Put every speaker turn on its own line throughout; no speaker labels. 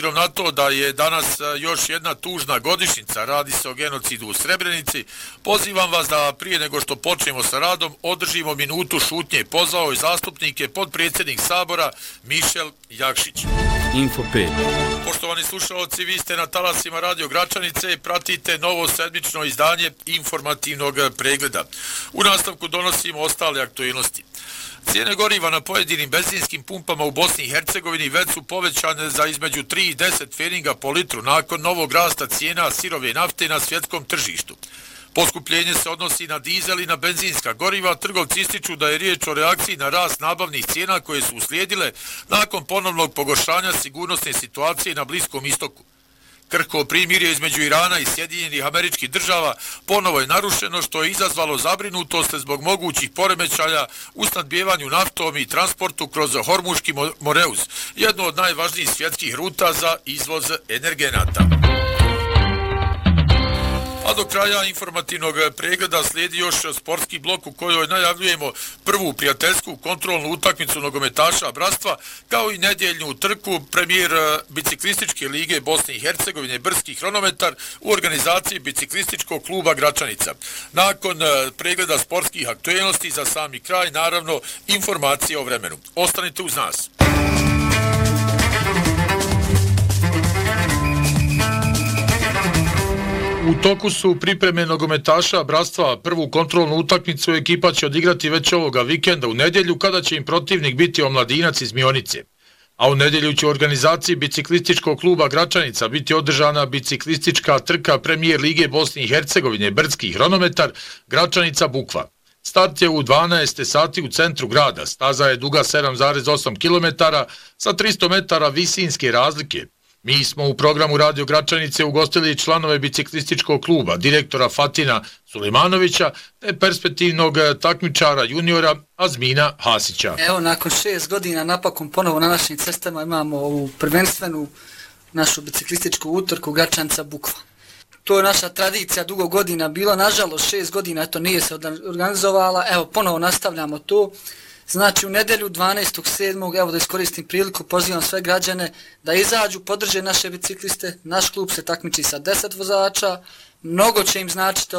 Na to da je danas još jedna tužna godišnjica, radi se o genocidu u Srebrenici, pozivam vas da prije nego što počnemo sa radom održimo minutu šutnje. Pozvao je zastupnike podpredsjednik Sabora Mišel Jakšić.
Info 5.
Poštovani slušalci, vi ste na talasima Radio Gračanice, pratite novo sedmično izdanje informativnog pregleda. U nastavku donosimo ostale aktualnosti. Cijene goriva na pojedinim benzinskim pumpama u Bosni i Hercegovini već su povećane za između 3 i 10 pfeninga po litru nakon novog rasta cijena sirove nafte na svjetskom tržištu. Poskupljenje se odnosi na dizel i na benzinska goriva. Trgovci ističu da je riječ o reakciji na rast nabavnih cijena koje su uslijedile nakon ponovnog pogoršanja sigurnosne situacije na Bliskom istoku. Krhko primirje između Irana i Sjedinjenih Američkih Država ponovo je narušeno, što je izazvalo zabrinutost zbog mogućih poremećaja u snabdijevanju naftom i transportu kroz Hormuški Moreuz, jedno od najvažnijih svjetskih ruta za izvoz energenata. A do kraja informativnog pregleda slijedi još sportski blok u kojoj najavljujemo prvu prijateljsku kontrolnu utakmicu nogometaša Bratstva, kao i nedjeljnu trku premijer biciklističke lige Bosne i Hercegovine Brdski hronometar u organizaciji biciklističkog kluba Gračanica. Nakon pregleda sportskih aktualnosti za sami kraj, naravno, informacije o vremenu. Ostanite uz nas. U toku su pripreme nogometaša Bratstva. Prvu kontrolnu utakmicu ekipa će odigrati već ovoga vikenda u nedjelju, kada će im protivnik biti Omladinac iz Mionice. A u nedjelju će u organizaciji biciklističkog kluba Gračanica biti održana biciklistička trka premijer lige Bosne i Hercegovine Brdski hronometar Gračanica Bukva. Start je u 12 sati u centru grada. Staza je duga 7,8 km sa 300 metara visinske razlike. Mi smo u programu Radio Gračanice ugostili članove biciklističkog kluba, direktora Fatina Sulemanovića te perspektivnog takmičara juniora Azmina Hasića.
Evo, nakon 6 godina napokon ponovo na našim cestama imamo ovu prvenstvenu našu biciklističku utrku Gračanica Bukva. To je naša tradicija dugo godina bila, nažalost 6 godina to nije se organizovala, evo ponovo nastavljamo to. Znači u nedjelju 12.7. evo da iskoristim priliku, pozivam sve građane da izađu, podrže naše bicikliste. Naš klub se takmiči sa 10 vozača, mnogo će im značiti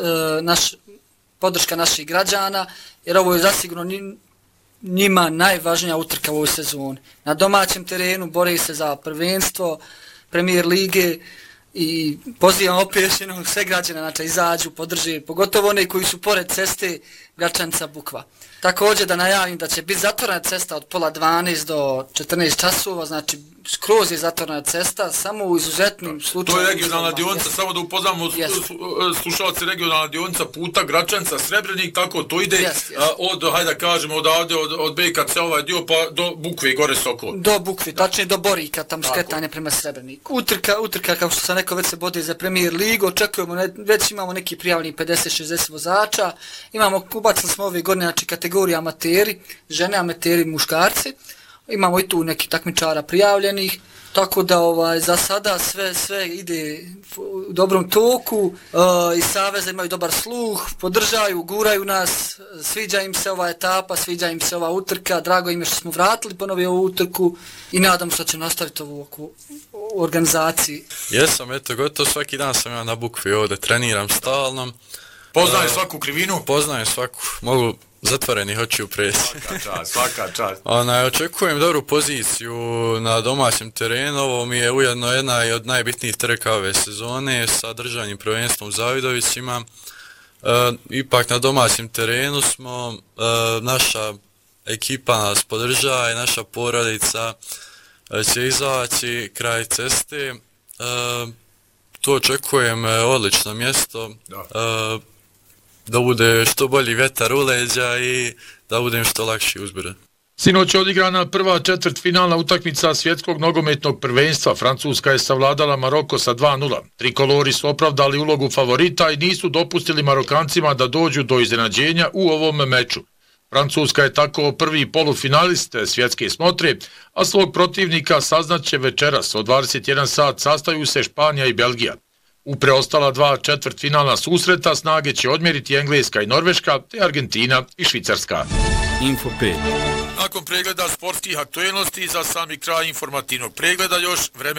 podrška naših građana, jer ovo je zasigurno njima najvažnija utrka u ovoj sezoni. Na domaćem terenu bore se za prvenstvo premijer lige i pozivam opet sve građane, znači izađu, podrže, pogotovo one koji su pored ceste Gračanica Bukva. Također da najavim da će biti zatvorena cesta od pola 12 do 14 časova, znači skroz je zatvorena cesta, samo u izuzetnim slučajima. To je regionalna dionica, samo da upoznamo slušalci, regionalna dionica puta Gračanica Srebrenik, tako to ide od, hajde da kažemo, od BKC ovaj dio pa do Bukve gore Sokol. Do Bukve, tačnije do Borika, tamo skretanje prema Srebreniku. Utrka, kao što sam rekao, već se bode za premijer ligu, očekujemo, već imamo neki prijavljeni 50-60 vozača, ubacili smo ove godine, znači kategorije amateri, žene, amateri, muškarci. Imamo i tu neki takmičara prijavljenih, tako da za sada sve ide u dobrom toku, i saveza imaju dobar sluh, podržaju, guraju nas, sviđa im se ova etapa, sviđa im se ova utrka, drago im je što smo vratili ponovo ovu utrku i nadam se da će nastaviti ovu organizaciji.
Jesam, eto, gotovo svaki dan sam ja na Bukvi ovdje, treniram stalno.
Poznajem svaku krivinu?
Poznajem svaku, mogu zatvorenih očiju preći.
Svaka čast.
Očekujem dobru poziciju na domaćem terenu, ovo mi je ujedno jedna od najbitnijih trka ove sezone sa državnim prvenstvom u Zavidovićima. Ipak na domaćem terenu smo, naša ekipa nas podržava i naša porodica će izaći kraj ceste. Tu očekujem odlično mjesto. Da bude što bolji vjetar u leđa i da budem što lakši uzbira.
Sinoć je odigrana prva četvrtfinalna utakmica svjetskog nogometnog prvenstva. Francuska je savladala Maroko sa 2:0. Trikolori su opravdali ulogu favorita i nisu dopustili Marokancima da dođu do iznenađenja u ovom meču. Francuska je tako prvi polufinalist svjetske smotre, a svog protivnika saznaće večeras. Od 21 sat sastaju se Španija i Belgija. U preostala dva četvrtfinalna susreta snage će odmjeriti Engleska i Norveška, te Argentina i Švicarska.
Info 5.
Nakon pregleda sportskih aktualnosti za sami kraj informativnog pregleda još vreme